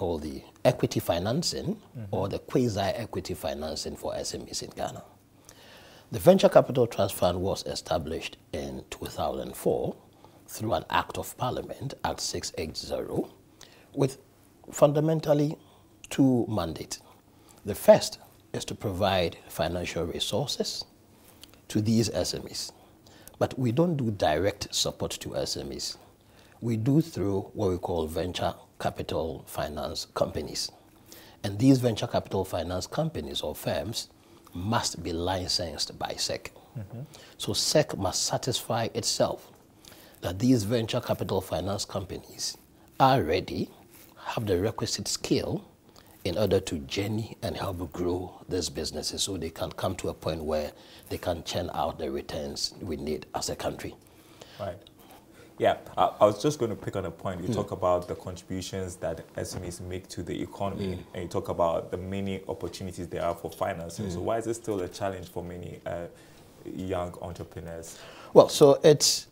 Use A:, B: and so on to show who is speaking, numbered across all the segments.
A: call the equity financing or the quasi-equity financing for SMEs in Ghana. The Venture Capital Trust Fund was established in 2004 through an Act of Parliament, Act 680, with fundamentally two mandates. The first is to provide financial resources to these SMEs. But we don't do direct support to SMEs. We do through what we call venture capital finance companies. And these venture capital finance companies or firms must be licensed by SEC. So SEC must satisfy itself that these venture capital finance companies are ready, have the requisite skill in order to journey and help grow these businesses so they can come to a point where they can churn out the returns we need as a country.
B: Right. Yeah, I was just going to pick on a point. You talk about the contributions that SMEs make to the economy, and you talk about the many opportunities there are for financing. So why is it still a challenge for many young entrepreneurs?
A: Well, so it's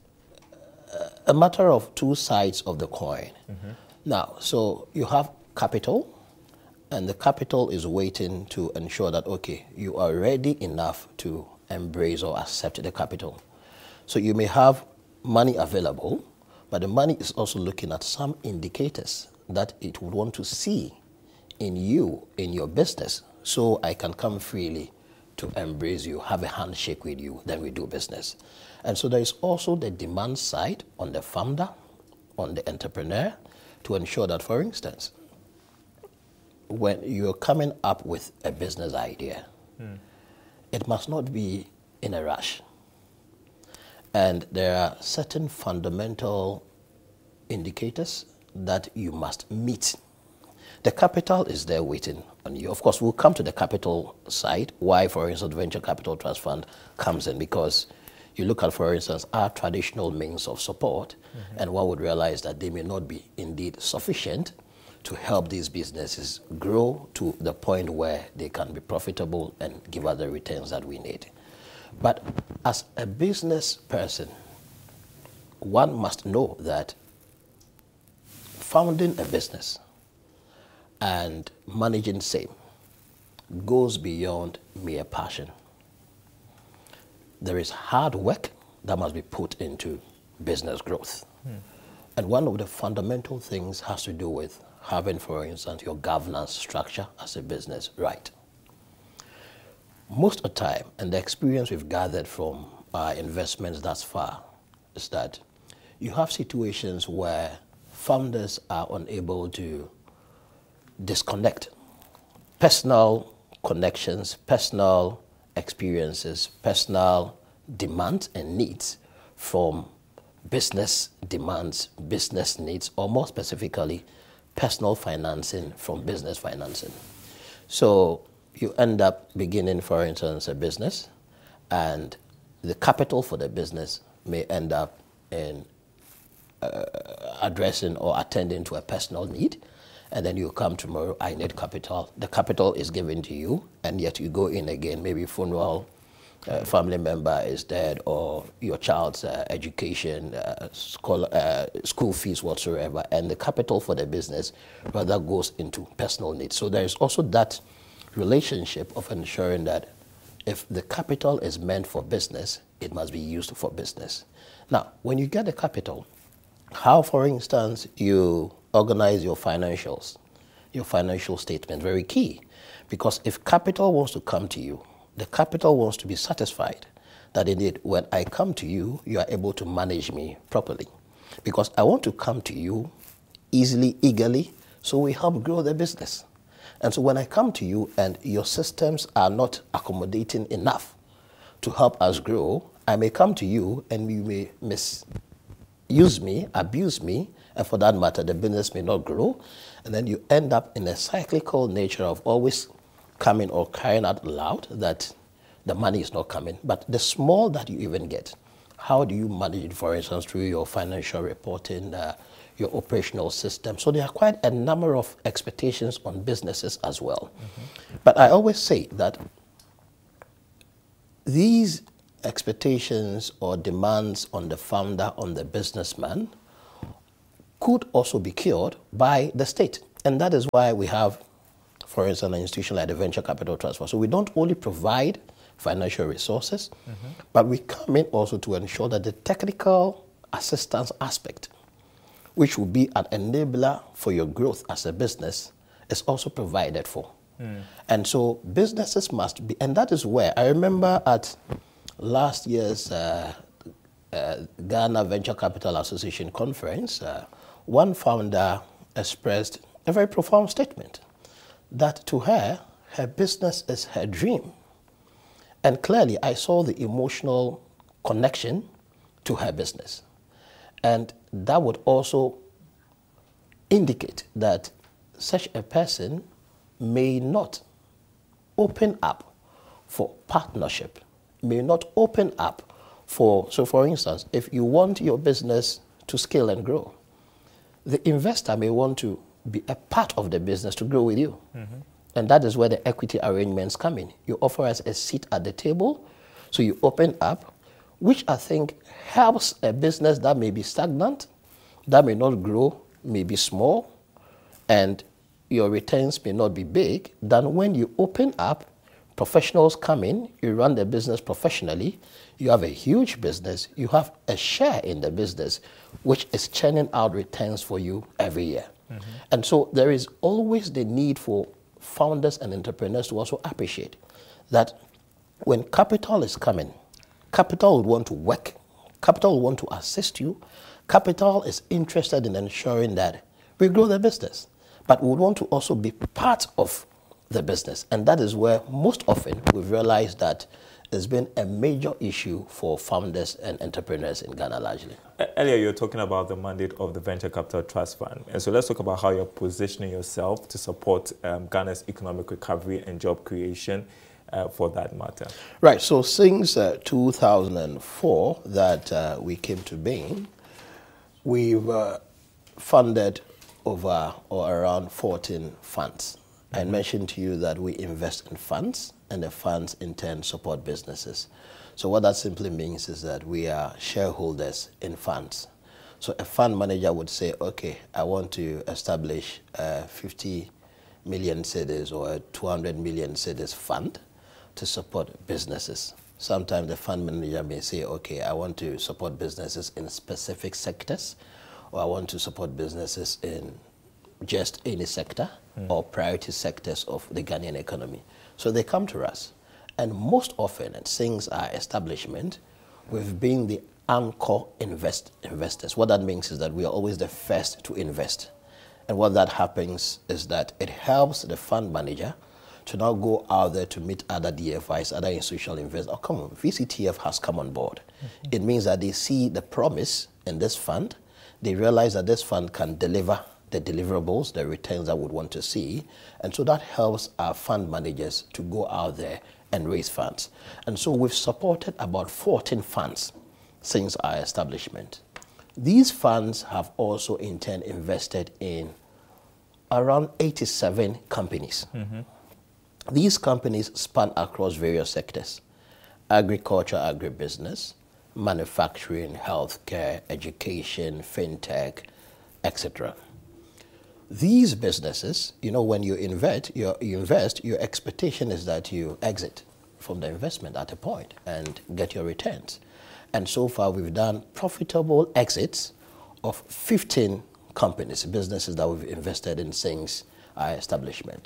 A: a matter of two sides of the coin. Now, so you have capital, and the capital is waiting to ensure that, okay, you are ready enough to embrace or accept the capital. So you may have money available, but the money is also looking at some indicators that it would want to see in you, in your business, so I can come freely to embrace you, have a handshake with you, then we do business. And so there is also the demand side on the founder, on the entrepreneur, to ensure that, for instance, when you're coming up with a business idea, it must not be in a rush. And there are certain fundamental indicators that you must meet. The capital is there waiting on you. Of course, we'll come to the capital side, why, for instance, Venture Capital Trust Fund comes in, because you look at, for instance, our traditional means of support, and one would realize that they may not be indeed sufficient to help these businesses grow to the point where they can be profitable and give us the returns that we need. But as a business person, one must know that founding a business and managing same goes beyond mere passion. There is hard work that must be put into business growth. And one of the fundamental things has to do with having, for instance, your governance structure as a business right. Most of the time, and the experience we've gathered from our investments thus far, is that you have situations where founders are unable to disconnect personal connections, personal experiences, personal demands and needs from business demands, business needs, or more specifically, personal financing from business financing. So you end up beginning, for instance, a business, and the capital for the business may end up in addressing or attending to a personal need, and then you come tomorrow, I need capital. The capital is given to you, and yet you go in again, maybe funeral, family member is dead, or your child's education, school fees, whatsoever, and the capital for the business rather goes into personal needs. So there is also that relationship of ensuring that if the capital is meant for business, it must be used for business. Now, when you get the capital, how, for instance, you organize your financials, your financial statement, very key. Because if capital wants to come to you, the capital wants to be satisfied that indeed when I come to you, you are able to manage me properly. Because I want to come to you easily, eagerly, so we help grow the business. And so when I come to you and your systems are not accommodating enough to help us grow, I may come to you and you may misuse me, abuse me, and for that matter, the business may not grow. And then you end up in a cyclical nature of always coming or crying out loud that the money is not coming. But the small that you even get, how do you manage it, for instance, through your financial reporting, your operational system? So there are quite a number of expectations on businesses as well. But I always say that these expectations or demands on the founder, on the businessman, could also be cured by the state. And that is why we have, for instance, an institution like the Venture Capital Trust Fund. So we don't only provide financial resources, but we come in also to ensure that the technical assistance aspect, which will be an enabler for your growth as a business, is also provided for. And so businesses must be, and that is where, I remember at last year's Ghana Venture Capital Association conference, one founder expressed a very profound statement that to her, her business is her dream. And clearly, I saw the emotional connection to her business. And that would also indicate that such a person may not open up for partnership, may not open up for, so for instance, if you want your business to scale and grow, the investor may want to be a part of the business to grow with you. And that is where the equity arrangements come in. You offer us a seat at the table, so you open up, which I think helps a business that may be stagnant, that may not grow, may be small, and your returns may not be big, than when you open up, professionals come in, you run the business professionally, you have a huge business, you have a share in the business, which is churning out returns for you every year. And so there is always the need for founders and entrepreneurs to also appreciate that when capital is coming, capital will want to work, capital will want to assist you, capital is interested in ensuring that we grow the business, but we would want to also be part of the business. And that is where most often we've realized that there's been a major issue for founders and entrepreneurs in Ghana largely.
B: Earlier, you were talking about the mandate of the Venture Capital Trust Fund. And so let's talk about how you're positioning yourself to support Ghana's economic recovery and job creation for that matter.
A: Right. So since 2004 that we came to being, we've funded over or around 14 funds. I mentioned to you that we invest in funds, and the funds in turn support businesses. So what that simply means is that we are shareholders in funds. So a fund manager would say, okay, I want to establish a 50 million cedis or a 200 million cedis fund to support businesses. Sometimes the fund manager may say, okay, I want to support businesses in specific sectors, or I want to support businesses in just any sector or priority sectors of the Ghanaian economy. So they come to us. And most often, and since our establishment, we've been the anchor investors. What that means is that we are always the first to invest. And what that happens is that it helps the fund manager to now go out there to meet other DFIs, other institutional investors. Oh, come on, VCTF has come on board. It means that they see the promise in this fund. They realize that this fund can deliver the deliverables, the returns that we would want to see. And so that helps our fund managers to go out there and raise funds. And so we've supported about 14 funds since our establishment. These funds have also in turn invested in around 87 companies. These companies span across various sectors: agriculture, agribusiness, manufacturing, healthcare, education, fintech, etc. These businesses, you know, when you invest, your expectation is that you exit from the investment at a point and get your returns. And so far, we've done profitable exits of 15 companies, businesses that we've invested in since our establishment.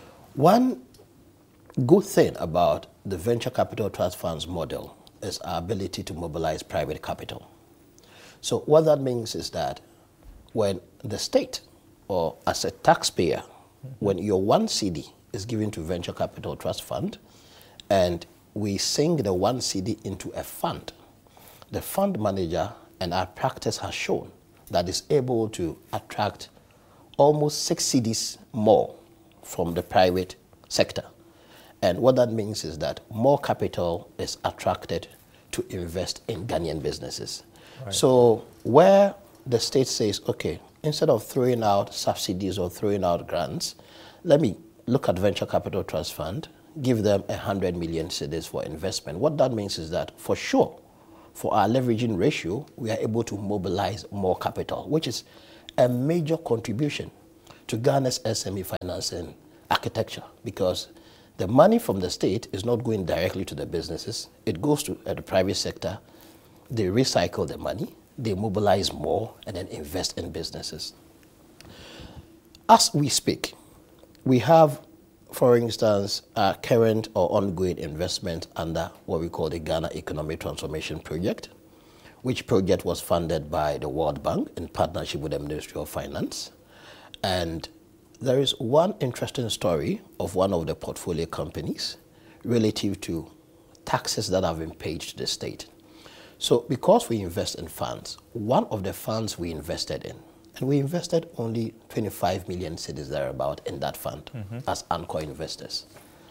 A: One good thing about the Venture Capital Trust Funds model is our ability to mobilize private capital. So what that means is that when the state, or as a taxpayer, when your 1 CD is given to Venture Capital Trust Fund, and we sink the 1 CD into a fund, the fund manager, and our practice has shown that is able to attract almost 6 CDs more from the private sector. And what that means is that more capital is attracted to invest in Ghanaian businesses. Right. So where the state says, okay, instead of throwing out subsidies or throwing out grants, let me look at Venture Capital Trust Fund, give them 100 million cedis for investment. What that means is that for sure, for our leveraging ratio, we are able to mobilize more capital, which is a major contribution to Ghana's SME financing architecture, because the money from the state is not going directly to the businesses. It goes to the private sector. They recycle the money, they mobilize more, and then invest in businesses. As we speak, we have, for instance, a current or ongoing investment under what we call the Ghana Economic Transformation Project, which project was funded by the World Bank in partnership with the Ministry of Finance. And there is one interesting story of one of the portfolio companies relative to taxes that have been paid to the state. So because we invest in funds, one of the funds we invested in, and we invested only 25 million cedis thereabout in that fund as anchor investors.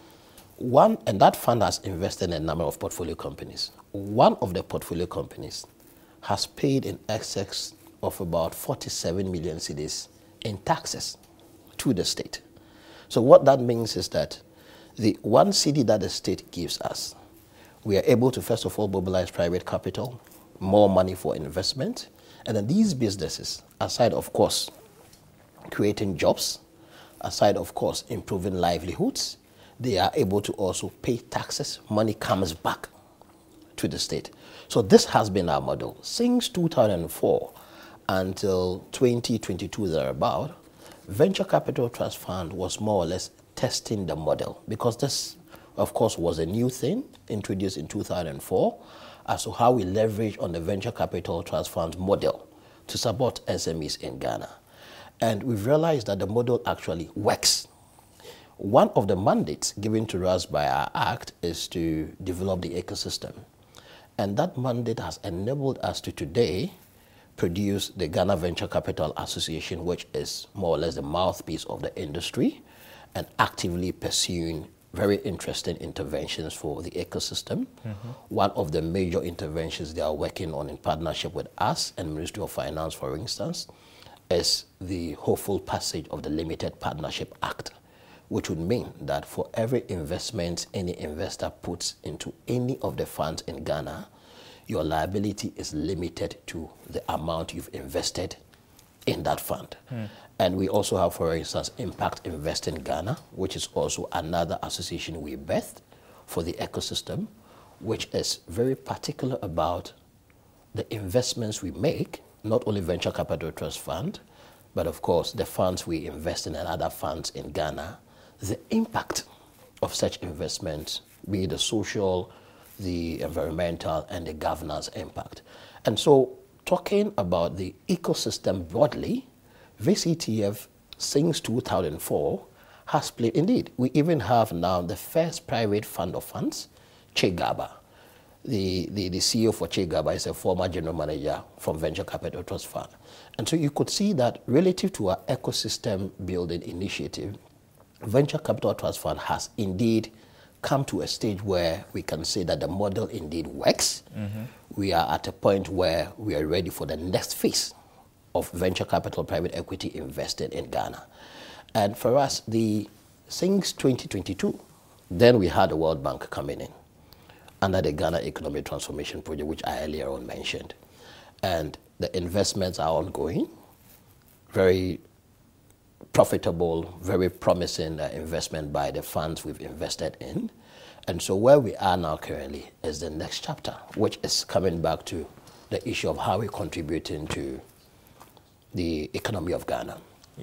A: And that fund has invested in a number of portfolio companies. One of the portfolio companies has paid in excess of about 47 million cedis in taxes to the state. So what that means is that the 1 cedi that the state gives us, we are able to first of all mobilize private capital, more money for investment, and then these businesses, aside of course creating jobs, aside of course improving livelihoods, they are able to also pay taxes. Money comes back to the state. So this has been our model since 2004 until 2022 thereabout. Venture Capital Trust Fund was more or less testing the model, because this, of course, was a new thing introduced in 2004 as to how we leverage on the Venture Capital Trust Fund model to support SMEs in Ghana. And we've realized that the model actually works. One of the mandates given to us by our Act is to develop the ecosystem. And that mandate has enabled us to today produce the Ghana Venture Capital Association, which is more or less the mouthpiece of the industry and actively pursuing very interesting interventions for the ecosystem. One of the major interventions they are working on in partnership with us and Ministry of Finance, for instance, is the hopeful passage of the Limited Partnership Act, which would mean that for every investment any investor puts into any of the funds in Ghana, your liability is limited to the amount you've invested in that fund. And we also have, for instance, Impact Invest in Ghana, which is also another association we birthed for the ecosystem, which is very particular about the investments we make, not only Venture Capital Trust Fund, but of course the funds we invest in and other funds in Ghana, the impact of such investments, be it the social, the environmental, and the governance impact. And so talking about the ecosystem broadly, VCTF since 2004 has played, indeed, we even have now the first private fund of funds, Che Gaba. The CEO for Che Gaba is a former general manager from Venture Capital Trust Fund. And so you could see that relative to our ecosystem building initiative, Venture Capital Trust Fund has indeed come to a stage where we can say that the model indeed works. We are at a point where we are ready for the next phase of venture capital private equity invested in Ghana. And for us, since 2022, then we had the World Bank coming in under the Ghana Economic Transformation Project, which I earlier on mentioned. And the investments are ongoing, very profitable, very promising investment by the funds we've invested in. And so where we are now currently is the next chapter, which is coming back to the issue of how we're contributing to the economy of Ghana.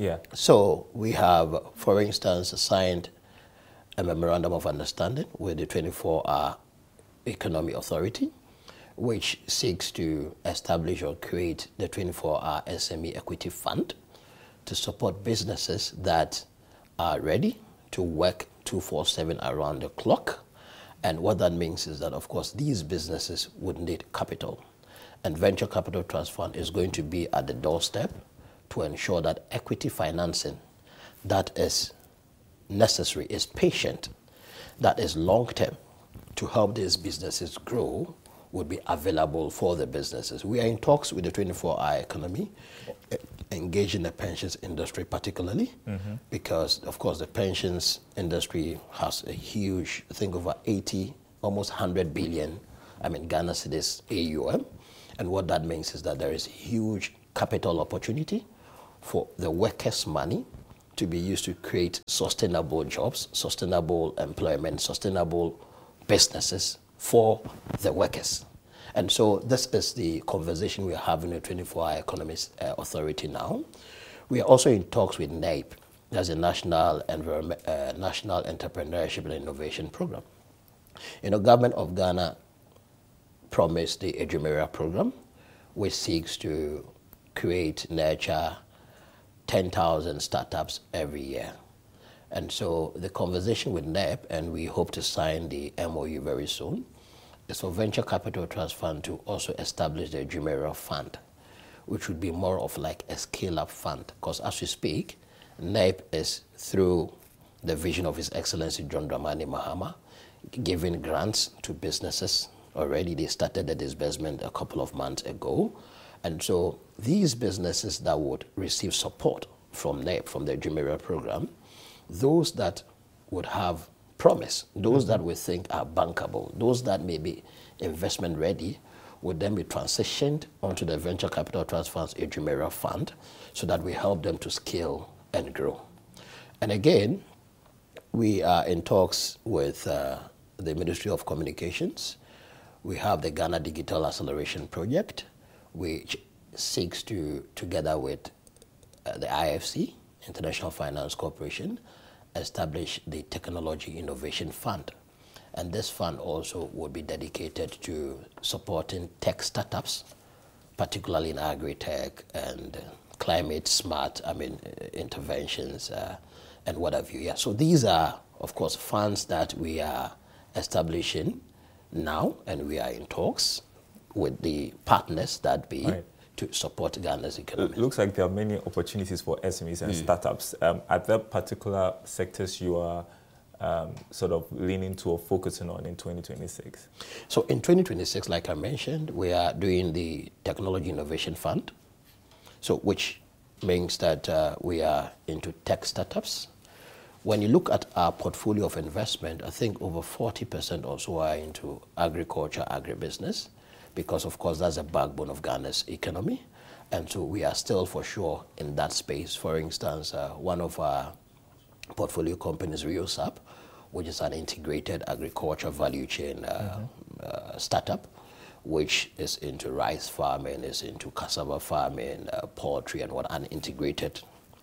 A: So we have, for instance, signed a memorandum of understanding with the 24-Hour Economy Authority, which seeks to establish or create the 24-Hour SME Equity Fund to support businesses that are ready to work 24/7 around the clock. And what that means is that, of course, these businesses would need capital. And Venture Capital Trust Fund is going to be at the doorstep to ensure that equity financing that is necessary, is patient, that is long-term to help these businesses grow, would be available for the businesses. We are in talks with the 24-Hour Economy, engaging the pensions industry particularly, because, of course, the pensions industry has a huge, I think over 80, almost 100 billion, Ghana cedis AUM. And what that means is that there is huge capital opportunity for the workers' money to be used to create sustainable jobs, sustainable employment, sustainable businesses for the workers. And so this is the conversation we are having with 24-Hour Economics Authority now. We are also in talks with NAEP, that's a National Entrepreneurship and Innovation Program. You know, Government of Ghana promised the Ejumeria program, which seeks to create, nurture 10,000 startups every year. And so the conversation with NAEP, and we hope to sign the MOU very soon, is for Venture Capital Trust Fund to also establish the Ejumeria Fund, which would be more of like a scale-up fund. Because as we speak, NAEP is, through the vision of His Excellency John Dramani Mahama, giving grants to businesses. Already they started the disbursement a couple of months ago. And so these businesses that would receive support from NAEP, from the Ejumeria program, those that would have promise, those that we think are bankable, those that may be investment ready, would then be transitioned onto the Venture Capital Trust Fund's Ejumeria Fund so that we help them to scale and grow. And again, we are in talks with the Ministry of Communications. We have the Ghana Digital Acceleration Project, which seeks to, together with the IFC, International Finance Corporation, establish the Technology Innovation Fund. And this fund also would be dedicated to supporting tech startups, particularly in agri-tech and climate smart, interventions and what have you. Yeah. So these are, of course, funds that we are establishing now, and we are in talks with the partners that be to support Ghana's economy.
B: It looks like there are many opportunities for SMEs and startups. Are there particular sectors you are sort of leaning to or focusing on in 2026?
A: So in 2026, like I mentioned, we are doing the Technology Innovation Fund, so which means that we are into tech startups. When you look at our portfolio of investment, I think over 40% or so are into agriculture, agribusiness, because of course that's the backbone of Ghana's economy. And so we are still for sure in that space. For instance, one of our portfolio companies, RioSap, which is an integrated agriculture value chain startup, which is into rice farming, is into cassava farming, poultry, and what an integrated,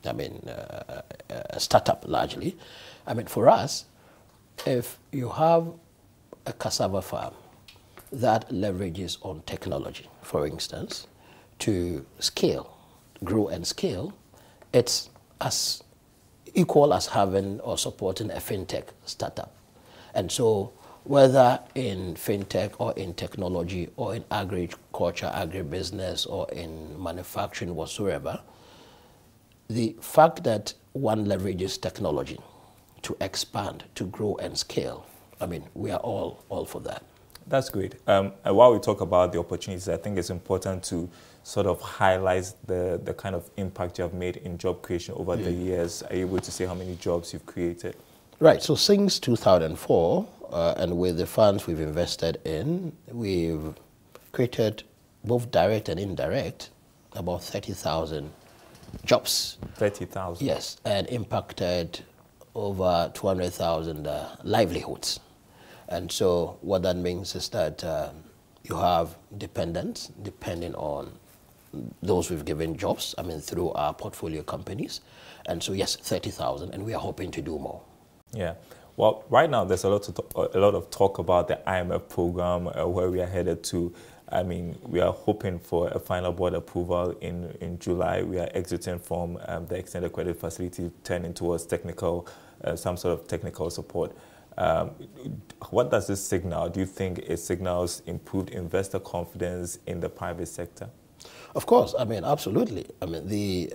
A: startup largely. For us, if you have a cassava farm that leverages on technology, for instance, to scale, grow and scale, it's as equal as having or supporting a fintech startup. And so whether in fintech or in technology or in agriculture, agribusiness, or in manufacturing whatsoever, the fact that one leverages technology to expand, to grow and scale, we are all for that.
B: That's great. While we talk about the opportunities, I think it's important to sort of highlight the kind of impact you have made in job creation over the years. Are you able to say how many jobs you've created? Right.
A: So since 2004, and with the funds we've invested in, we've created both direct and indirect about 30,000 jobs.
B: 30,000?
A: Yes, and impacted over 200,000 livelihoods. And so what that means is that you have dependents, depending on those we've given jobs, through our portfolio companies. And so yes, 30,000, and we are hoping to do more.
B: Yeah. Well, right now there's a lot of talk about the IMF program, where we are headed to. We are hoping for a final board approval in July. We are exiting from the extended credit facility, turning towards some sort of technical support. What does this signal? Do you think it signals improved investor confidence in the private sector?
A: Of course, absolutely. The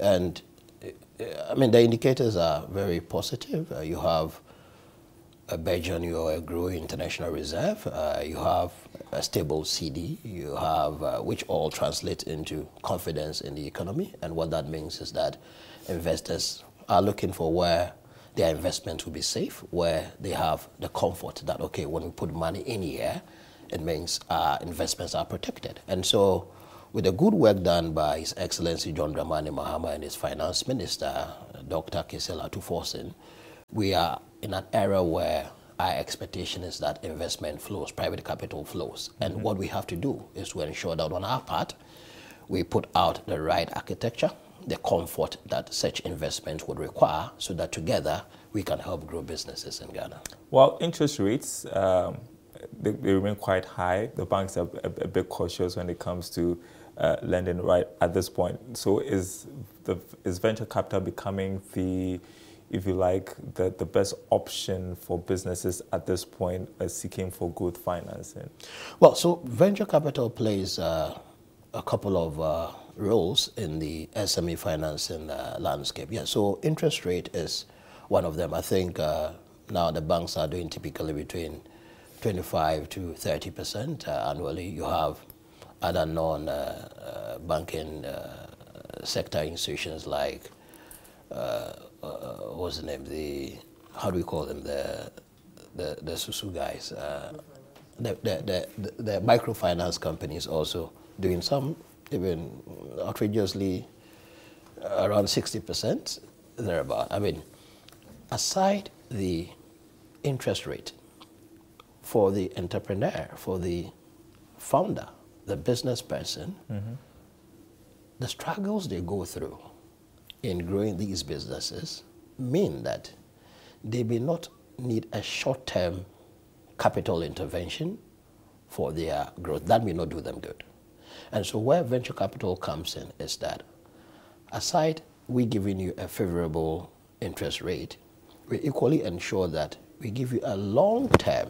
A: indicators are very positive. You have a burgeoning or a growing international reserve. You have a stable CD. You have, which all translate into confidence in the economy. And what that means is that investors are looking for where their investment will be safe, where they have the comfort that, okay, when we put money in here, it means our investments are protected. And so with the good work done by His Excellency John Dramani Mahama and his Finance Minister, Dr. Kisela Tuforsin, we are in an era where our expectation is that investment flows, private capital flows. And what we have to do is to ensure that on our part, we put out the right architecture, the comfort that such investments would require, so that together we can help grow businesses in Ghana.
B: Well, interest rates, they remain quite high. The banks are a bit cautious when it comes to lending right at this point. So is venture capital becoming the, if you like, the best option for businesses at this point seeking for good financing?
A: Well, so venture capital plays a couple of roles in the SME financing landscape. Yeah, so interest rate is one of them. I think now the banks are doing typically between 25 to 30% annually. You have other non-banking sector institutions like, what's the name? How do we call them? The Susu guys. The microfinance companies also doing some, even outrageously, around 60%, thereabout. I mean, aside the interest rate, for the entrepreneur, for the founder, the business person, the struggles they go through in growing these businesses mean that they may not need a short-term capital intervention for their growth. That may not do them good. And so where venture capital comes in is that aside we giving you a favorable interest rate, we equally ensure that we give you a long-term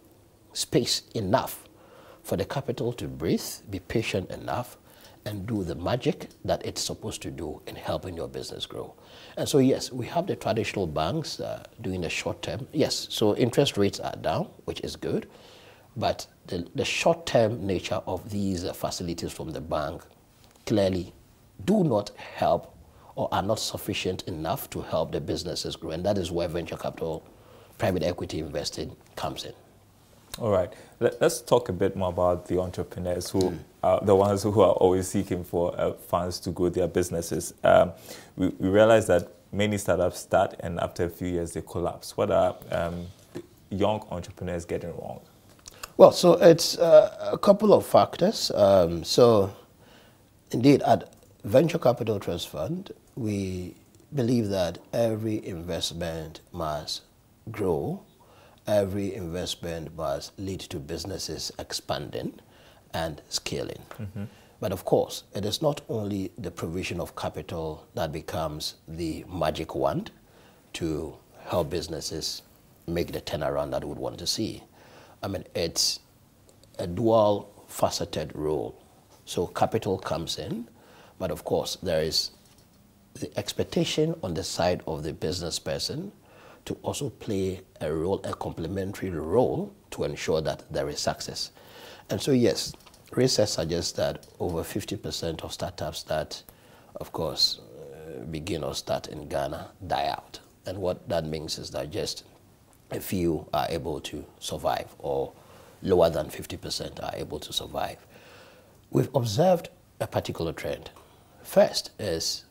A: space enough for the capital to breathe, be patient enough, and do the magic that it's supposed to do in helping your business grow. And so yes, we have the traditional banks doing the short term. Yes, so interest rates are down, which is good, but the short term nature of these facilities from the bank clearly do not help or are not sufficient enough to help the businesses grow. And that is where venture capital, private equity investing comes in.
B: All right. Let's talk a bit more about the entrepreneurs who are the ones who are always seeking for funds to grow their businesses. We realize that many startups start and after a few years they collapse. What are the young entrepreneurs getting wrong?
A: Well, so it's a couple of factors. So indeed, at Venture Capital Trust Fund, we believe that every investment must grow. Every investment must lead to businesses expanding and scaling. But of course, it is not only the provision of capital that becomes the magic wand to help businesses make the turnaround that we would want to see. I mean, it's a dual faceted role. So capital comes in, but of course, there is the expectation on the side of the business person to also play a role, a complementary role to ensure that there is success. And so yes, research suggests that over 50% of startups that, of course, begin or start in Ghana die out. And what that means is that just a few are able to survive, or lower than 50% are able to survive. We've observed a particular trend. First is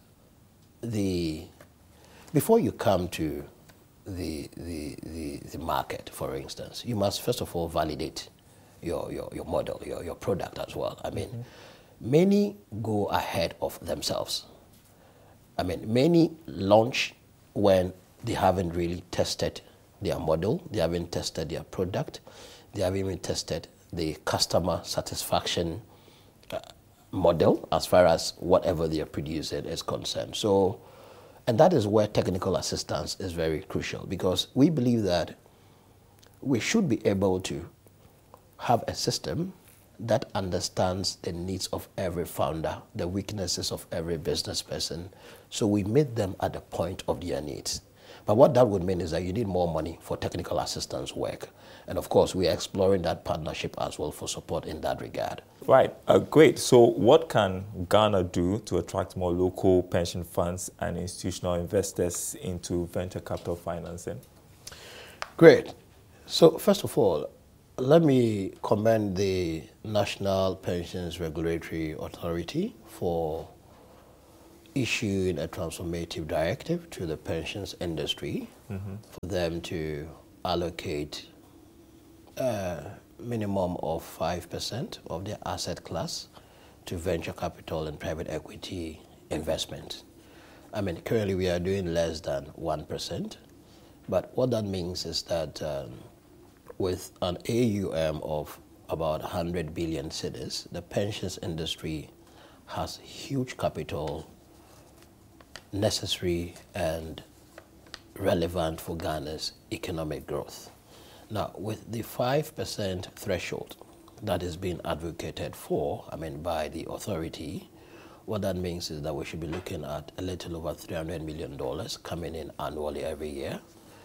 A: before you come to the market, for instance, you must first of all validate your model, your product as well. I mean, many go ahead of themselves. I mean, many launch when they haven't really tested their model, they haven't tested their product, they haven't even tested the customer satisfaction model as far as whatever they are producing is concerned. So, and that is where technical assistance is very crucial, because we believe that we should be able to have a system that understands the needs of every founder, the weaknesses of every business person, so we meet them at the point of their needs. But what that would mean is that you need more money for technical assistance work. And of course, we are exploring that partnership as well for support in that regard.
B: Right, great. So what can Ghana do to attract more local pension funds and institutional investors into venture capital financing?
A: Great. So first of all, let me commend the National Pensions Regulatory Authority for issuing a transformative directive to the pensions industry for them to allocate a minimum of 5% of their asset class to venture capital and private equity investment. I mean, currently we are doing less than 1%, but what that means is that with an AUM of about 100 billion cedis, the pensions industry has huge capital necessary and relevant for Ghana's economic growth. Now, with the 5% threshold that is being advocated for, I mean, by the authority, what that means is that we should be looking at a little over $300 million coming in annually every year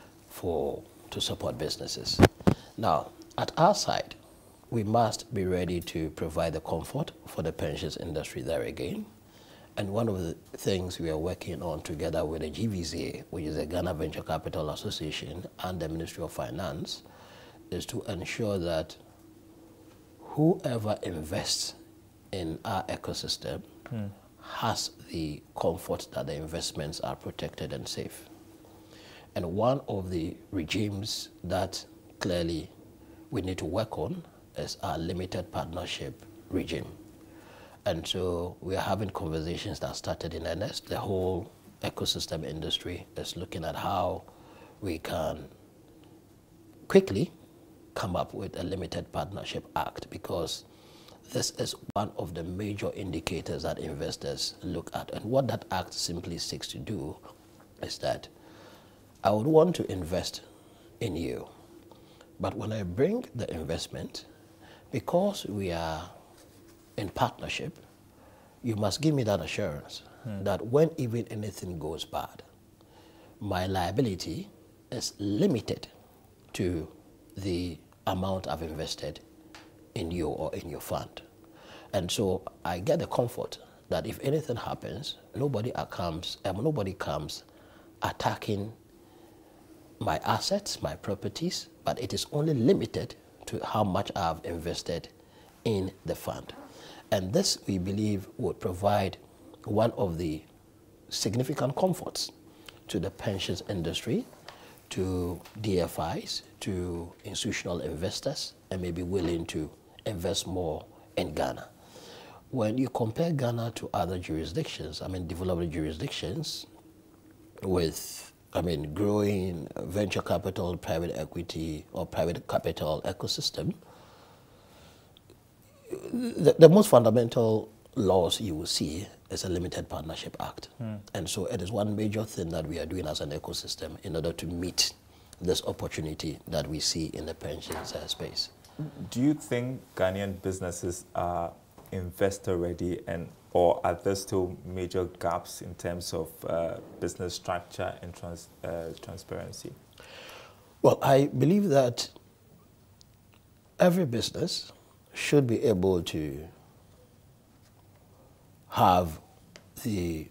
A: to support businesses. Now, at our side, we must be ready to provide the comfort for the pensions industry there again. And one of the things we are working on together with the GVCA, which is the Ghana Venture Capital Association, and the Ministry of Finance, is to ensure that whoever invests in our ecosystem has the comfort that the investments are protected and safe. And one of the regimes that clearly we need to work on is our limited partnership regime. And so we are having conversations that started in earnest. The whole ecosystem industry is looking at how we can quickly come up with a limited partnership act, because this is one of the major indicators that investors look at. And what that act simply seeks to do is that I would want to invest in you, but when I bring the investment, because we are in partnership, you must give me that assurance that when even anything goes bad, my liability is limited to the amount I've invested in you or in your fund. And so I get the comfort that if anything happens, nobody comes attacking my assets, my properties, but it is only limited to how much I've invested in the fund. And this, we believe, would provide one of the significant comforts to the pensions industry, to DFIs, to institutional investors, and may be willing to invest more in Ghana. When you compare Ghana to other jurisdictions, I mean, developed jurisdictions with, I mean, growing venture capital, private equity, or private capital ecosystem, the most fundamental laws you will see is a Limited Partnership Act. And so it is one major thing that we are doing as an ecosystem in order to meet this opportunity that we see in the pensions space.
B: Do you think Ghanaian businesses are investor ready, or are there still major gaps in terms of business structure and transparency?
A: Well, I believe that every business should be able to have the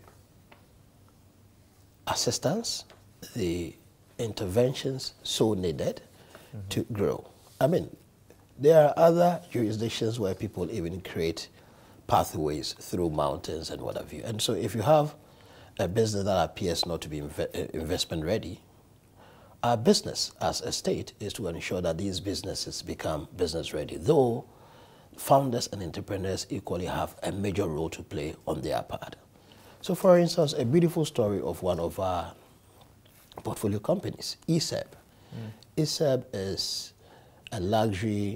A: assistance, the interventions so needed to grow. I mean, there are other jurisdictions where people even create pathways through mountains and what have you. And so if you have a business that appears not to be investment ready, our business as a state is to ensure that these businesses become business ready, though founders and entrepreneurs equally have a major role to play on their part. So for instance, a beautiful story of one of our portfolio companies, ESEB. ESEB is a luxury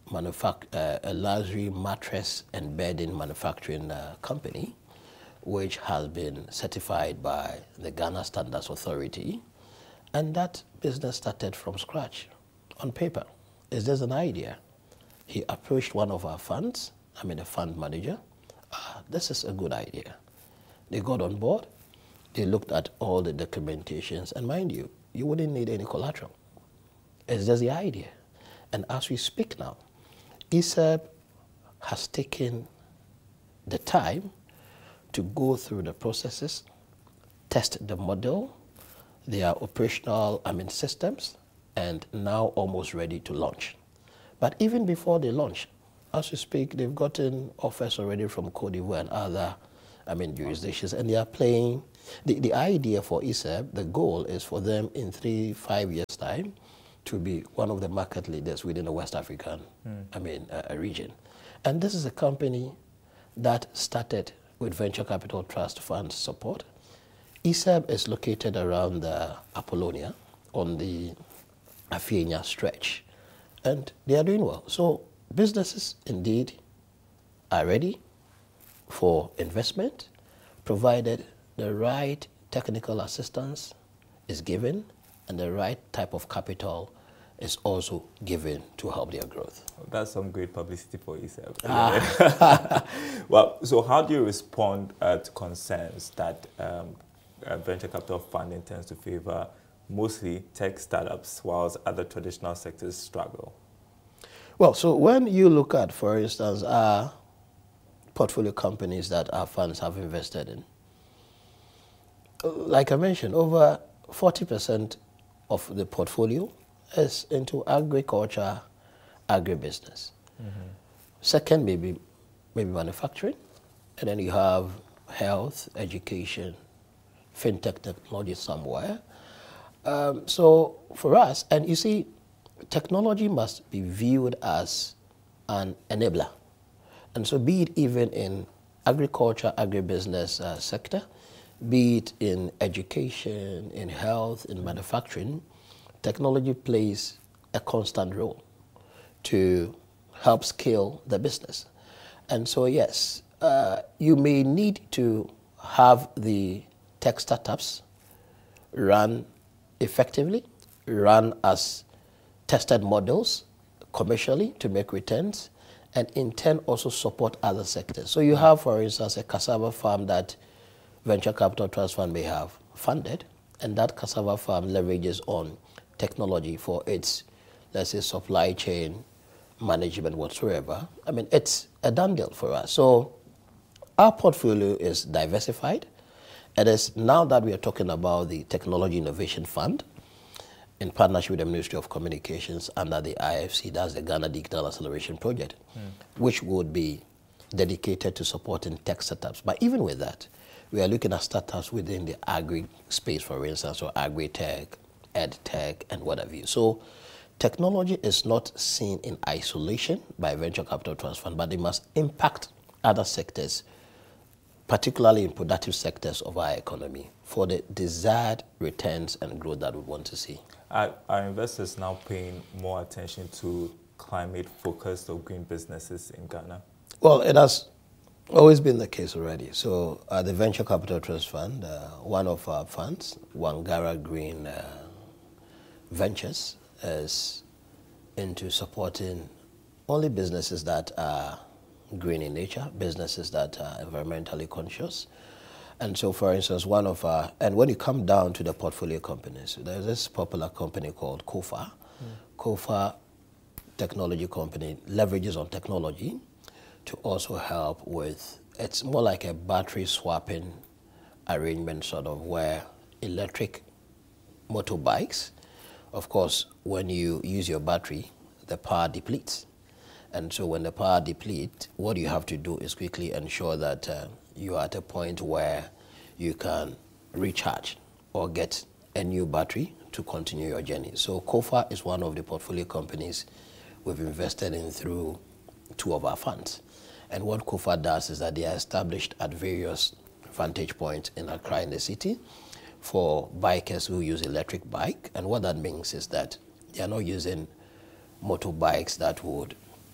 A: mattress and bedding manufacturing company, which has been certified by the Ghana Standards Authority. And that business started from scratch on paper. It's just an idea. He approached one of our funds, I mean a fund manager. This is a good idea. They got on board. They looked at all the documentations, and mind you, you wouldn't need any collateral. It's just the idea. And as we speak now, ESEB has taken the time to go through the processes, test the model, their operational systems, and now almost ready to launch. But even before they launch, as we speak, they've gotten offers already from Côte d'Ivoire and other, jurisdictions, and they are playing. The idea for ESEB, the goal is for them in 3-5 years' time to be one of the market leaders within the West African, region. And this is a company that started with venture capital trust fund support. ESEB is located around the Apollonia on the Afienya stretch, and they are doing well. So businesses indeed are ready for investment, provided the right technical assistance is given and the right type of capital is also given to help their growth.
B: That's some great publicity for ESEB. Well, so how do you respond to concerns that venture capital funding tends to favor mostly tech startups, whilst other traditional sectors struggle?
A: Well, so when you look at, for instance, our portfolio companies that our funds have invested in, like I mentioned, over 40% of the portfolio is into agriculture, agribusiness. Mm-hmm. Second, maybe manufacturing. And then you have health, education, fintech technology somewhere. So for us, and you see, technology must be viewed as an enabler. And so be it even in agriculture, agribusiness sector, be it in education, in health, in manufacturing, technology plays a constant role to help scale the business. And so yes, you may need to have the tech startups run effectively, run as tested models commercially to make returns, and in turn also support other sectors. So you have, for instance, a cassava farm that venture capital trust fund may have funded, and that cassava farm leverages on technology for its, let's say, supply chain management whatsoever. It's a done deal for us. So our portfolio is diversified. It is now that we are talking about the Technology Innovation Fund in partnership with the Ministry of Communications under the IFC, that's the Ghana Digital Acceleration Project, which would be dedicated to supporting tech startups. But even with that, we are looking at startups within the agri space, for instance, or agri-tech, ed-tech, and what have you. So technology is not seen in isolation by venture capital trust fund, but they must impact other sectors, particularly in productive sectors of our economy, for the desired returns and growth that we want to see.
B: Are investors now paying more attention to climate-focused or green businesses in Ghana? Well,
A: it has always been the case already. So the Venture Capital Trust Fund, one of our funds, Wangara Green Ventures, is into supporting only businesses that are green in nature, businesses that are environmentally conscious. And so, for instance, one of our, and when you come down to the portfolio companies, there's this popular company called KOFA. KOFA technology company leverages on technology to also help with, it's more like a battery swapping arrangement, sort of, where electric motorbikes, of course, when you use your battery, the power depletes. And so when the power depletes, what you have to do is quickly ensure that you are at a point where you can recharge or get a new battery to continue your journey. So KOFA is one of the portfolio companies we've invested in through two of our funds. And what KOFA does is that they are established at various vantage points in Accra, in the city, for bikers who use electric bike. And what that means is that they are not using motorbikes that would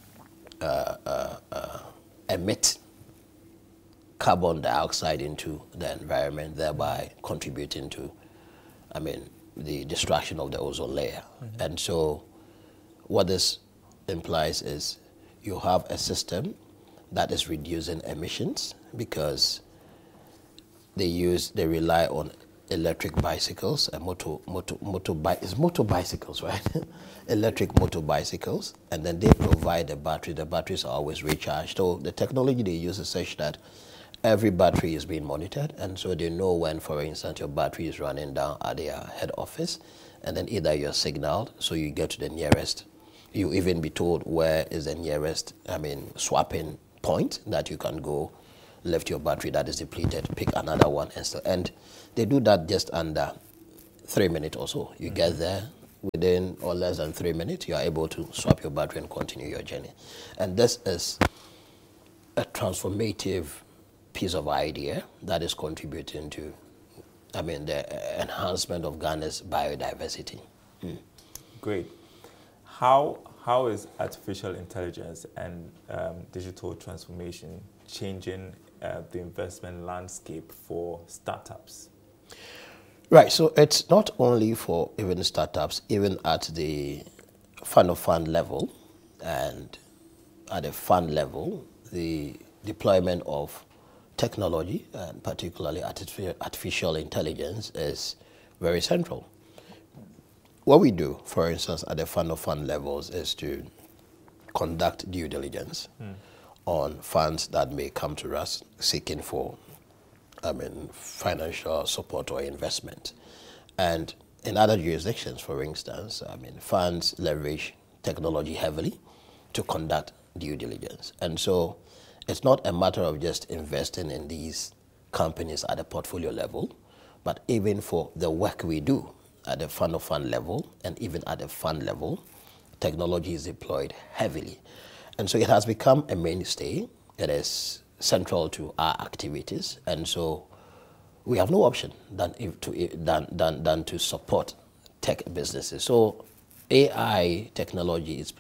A: emit carbon dioxide into the environment, thereby contributing to, the destruction of the ozone layer. And so what this implies is you have a system that is reducing emissions because they rely on electric bicycles and motorbicycles, right? Electric motorbicycles, and then they provide a battery. The batteries are always recharged. So the technology they use is such that every battery is being monitored, and so they know when, for instance, your battery is running down at their head office, and then either you're signaled, so you get to the nearest You even be told where is the nearest, swapping point that you can go, left your battery that is depleted, pick another one, and they do that just under 3 minutes or so. You get there within or less than 3 minutes, you are able to swap your battery and continue your journey. And this is a transformative piece of idea that is contributing to, the enhancement of Ghana's biodiversity.
B: Great. How is artificial intelligence and digital transformation changing the investment landscape for startups?
A: Right, so it's not only for even startups, even at the fund of fund level, and at the fund level, the deployment of technology, and particularly artificial intelligence, is very central. What we do, for instance, at the fund of fund levels is to conduct due diligence on funds that may come to us seeking for financial support or investment. And in other jurisdictions, for instance, funds leverage technology heavily to conduct due diligence. And so it's not a matter of just investing in these companies at the portfolio level, but even for the work we do at the fund of fund level and even at the fund level, technology is deployed heavily. And so it has become a mainstay. It is central to our activities. And so we have no option than to support tech businesses. So AI technology is